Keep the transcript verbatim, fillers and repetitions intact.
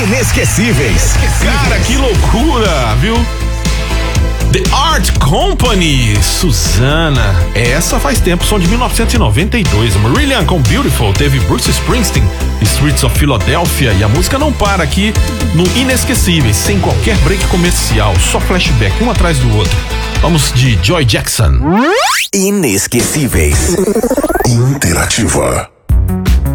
Inesquecíveis. Cara, que loucura, viu? The Art Company, Susana. Essa faz tempo, som de mil novecentos e noventa e dois. Marillion com Beautiful, teve Bruce Springsteen, Streets of Philadelphia, e a música não para aqui no Inesquecíveis, sem qualquer break comercial, só flashback, um atrás do outro. Vamos de Joy Jackson. Inesquecíveis. Interativa.